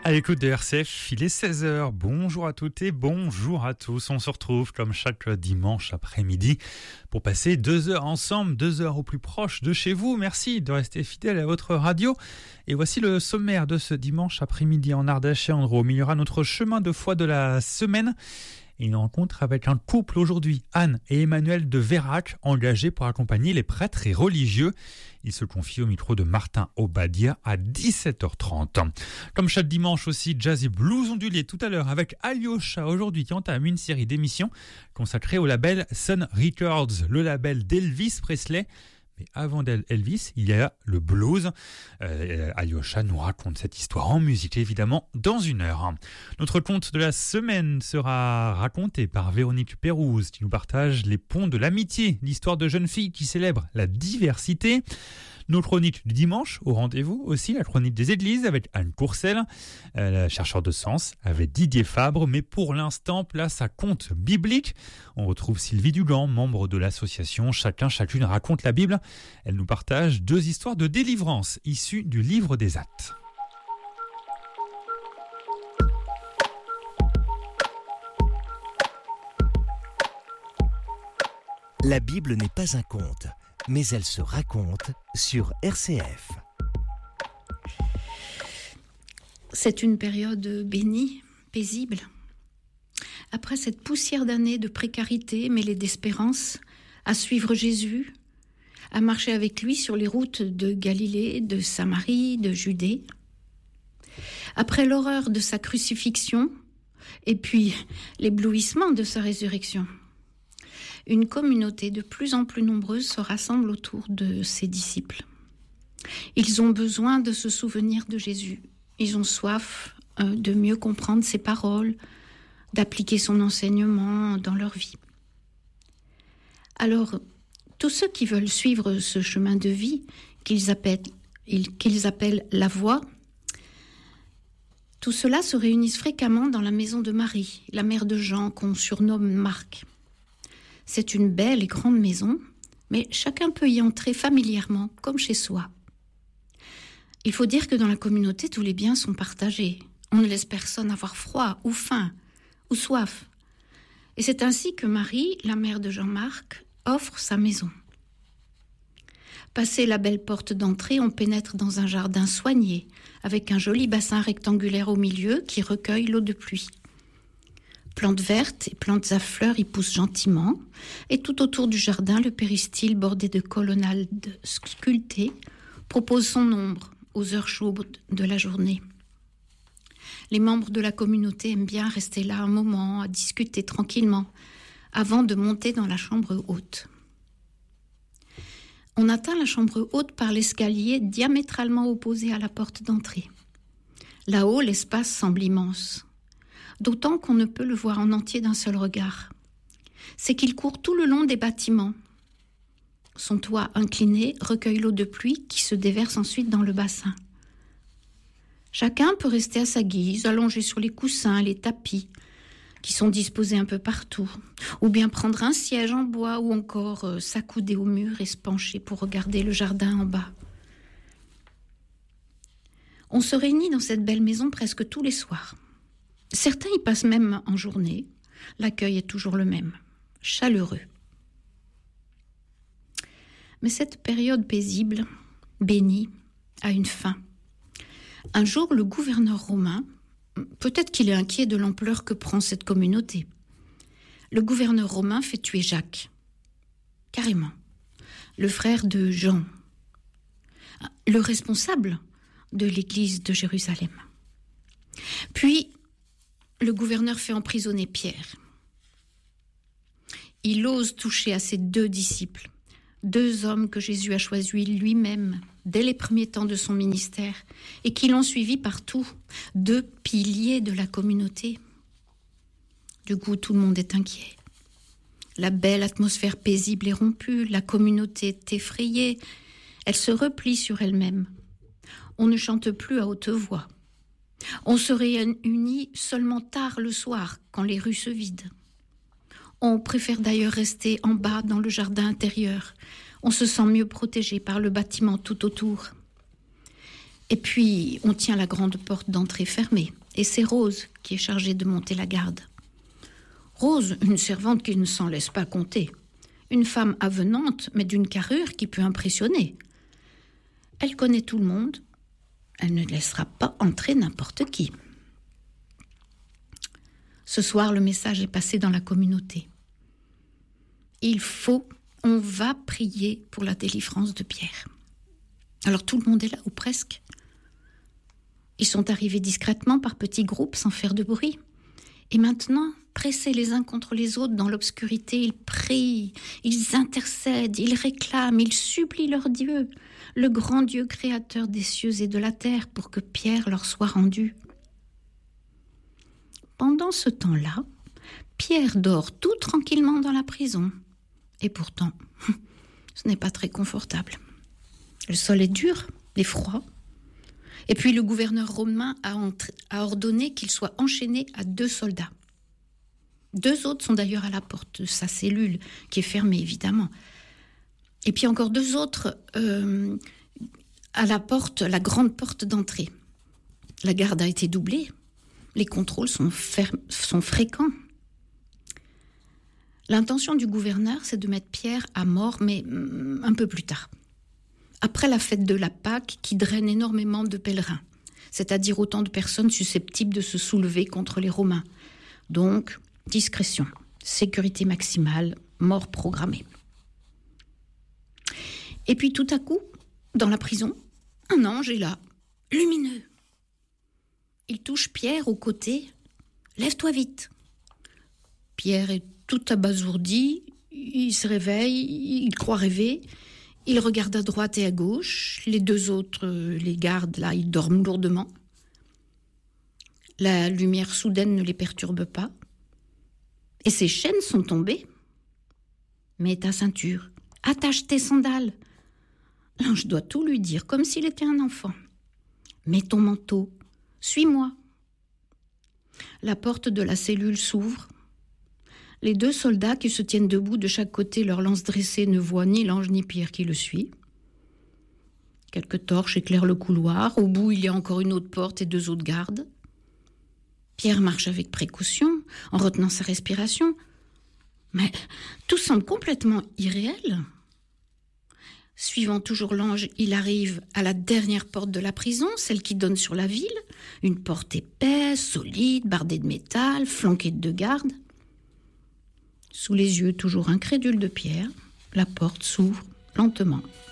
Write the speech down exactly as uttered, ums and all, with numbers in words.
À l'écoute de R C F, il est seize heures. Bonjour à toutes et bonjour à tous. On se retrouve comme chaque dimanche après-midi pour passer deux heures ensemble, deux heures au plus proche de chez vous. Merci de rester fidèle à votre radio. Et voici le sommaire de ce dimanche après-midi en Ardèche et en Drôme. Il y aura notre chemin de foi de la semaine. Et une rencontre avec un couple aujourd'hui, Anne et Emmanuel de Vérac, engagés pour accompagner les prêtres et religieux. Ils se confient au micro de Martin Obadia à dix-sept heures trente. Comme chaque dimanche aussi, jazz et blues ondulés tout à l'heure avec Alyosha aujourd'hui qui entame une série d'émissions consacrée au label Sun Records, le label d'Elvis Presley. Mais avant Elvis, il y a le blues. Euh, Alyosha nous raconte cette histoire en musique, évidemment, dans une heure. Notre conte de la semaine sera raconté par Véronique Pérouse, qui nous partage les ponts de l'amitié, l'histoire de jeunes filles qui célèbrent la diversité. Nos chroniques du dimanche, au rendez-vous aussi, la chronique des églises avec Anne Courcelle, euh, la chercheur de sens avec Didier Fabre. Mais pour l'instant, place à conte biblique. On retrouve Sylvie Dugan, membre de l'association Chacun, Chacune raconte la Bible. Elle nous partage deux histoires de délivrance issues du livre des Actes. La Bible n'est pas un conte, mais elle se raconte sur R C F. C'est une période bénie, paisible. Après cette poussière d'années de précarité mêlée d'espérance, à suivre Jésus, à marcher avec lui sur les routes de Galilée, de Samarie, de Judée. Après l'horreur de sa crucifixion, et puis l'éblouissement de sa résurrection, une communauté de plus en plus nombreuse se rassemble autour de ses disciples. Ils ont besoin de se souvenir de Jésus. Ils ont soif euh, de mieux comprendre ses paroles, d'appliquer son enseignement dans leur vie. Alors, tous ceux qui veulent suivre ce chemin de vie, qu'ils appellent, qu'ils appellent la voie, tout cela se réunissent fréquemment dans la maison de Marie, la mère de Jean, qu'on surnomme Marc. C'est une belle et grande maison, mais chacun peut y entrer familièrement, comme chez soi. Il faut dire que dans la communauté, tous les biens sont partagés. On ne laisse personne avoir froid, ou faim, ou soif. Et c'est ainsi que Marie, la mère de Jean-Marc, offre sa maison. Passé la belle porte d'entrée, on pénètre dans un jardin soigné, avec un joli bassin rectangulaire au milieu qui recueille l'eau de pluie. Plantes vertes et plantes à fleurs y poussent gentiment, et tout autour du jardin, le péristyle bordé de colonnades sculptées propose son ombre aux heures chaudes de la journée. Les membres de la communauté aiment bien rester là un moment, à discuter tranquillement, avant de monter dans la chambre haute. On atteint la chambre haute par l'escalier diamétralement opposé à la porte d'entrée. Là-haut, l'espace semble immense. D'autant qu'on ne peut le voir en entier d'un seul regard. C'est qu'il court tout le long des bâtiments. Son toit incliné recueille l'eau de pluie qui se déverse ensuite dans le bassin. Chacun peut rester à sa guise, allongé sur les coussins, les tapis, qui sont disposés un peu partout, ou bien prendre un siège en bois ou encore euh, s'accouder au mur et se pencher pour regarder le jardin en bas. On se réunit dans cette belle maison presque tous les soirs. Certains y passent même en journée. L'accueil est toujours le même, chaleureux. Mais cette période paisible, bénie, a une fin. Un jour, le gouverneur romain, peut-être qu'il est inquiet de l'ampleur que prend cette communauté, le gouverneur romain fait tuer Jacques, carrément, le frère de Jean, le responsable de l'église de Jérusalem. Puis, le gouverneur fait emprisonner Pierre. Il ose toucher à ses deux disciples, deux hommes que Jésus a choisis lui-même dès les premiers temps de son ministère et qui l'ont suivi partout, deux piliers de la communauté. Du coup, tout le monde est inquiet. La belle atmosphère paisible est rompue, la communauté est effrayée, elle se replie sur elle-même. On ne chante plus à haute voix. On se réunit seulement tard le soir, quand les rues se vident. On préfère d'ailleurs rester en bas dans le jardin intérieur. On se sent mieux protégé par le bâtiment tout autour. Et puis, on tient la grande porte d'entrée fermée. Et c'est Rose qui est chargée de monter la garde. Rose, une servante qui ne s'en laisse pas compter. Une femme avenante, mais d'une carrure qui peut impressionner. Elle connaît tout le monde. Elle ne laissera pas entrer n'importe qui. Ce soir, le message est passé dans la communauté. Il faut, on va prier pour la délivrance de Pierre. Alors tout le monde est là, ou presque. Ils sont arrivés discrètement par petits groupes, sans faire de bruit. Et maintenant, pressés les uns contre les autres dans l'obscurité, ils prient, ils intercèdent, ils réclament, ils supplient leur Dieu, le grand Dieu créateur des cieux et de la terre, pour que Pierre leur soit rendu. Pendant ce temps-là, Pierre dort tout tranquillement dans la prison. Et pourtant, ce n'est pas très confortable. Le sol est dur et froid. Et puis le gouverneur romain a, entr- a ordonné qu'il soit enchaîné à deux soldats. Deux autres sont d'ailleurs à la porte de sa cellule, qui est fermée évidemment. Et puis encore deux autres euh, à la porte, la grande porte d'entrée. La garde a été doublée. Les contrôles sont, ferm- sont fréquents. L'intention du gouverneur, c'est de mettre Pierre à mort, mais mm, un peu plus tard. Après la fête de la Pâque, qui draine énormément de pèlerins, c'est-à-dire autant de personnes susceptibles de se soulever contre les Romains. Donc, discrétion, sécurité maximale, mort programmée. Et puis tout à coup, dans la prison, un ange est là, lumineux. Il touche Pierre au côté. « Lève-toi vite !» Pierre est tout abasourdi, il se réveille, il croit rêver. Il regarde à droite et à gauche. Les deux autres, les gardes, là, ils dorment lourdement. La lumière soudaine ne les perturbe pas. Et ses chaînes sont tombées. Mets ta ceinture, attache tes sandales. L'ange doit tout lui dire, comme s'il était un enfant. Mets ton manteau, suis-moi. La porte de la cellule s'ouvre. Les deux soldats qui se tiennent debout de chaque côté, leur lance dressée, ne voient ni l'ange ni Pierre qui le suit. Quelques torches éclairent le couloir. Au bout, il y a encore une autre porte et deux autres gardes. Pierre marche avec précaution, en retenant sa respiration. Mais tout semble complètement irréel. Suivant toujours l'ange, il arrive à la dernière porte de la prison, celle qui donne sur la ville. Une porte épaisse, solide, bardée de métal, flanquée de deux gardes. Sous les yeux toujours incrédules de Pierre, la porte s'ouvre lentement.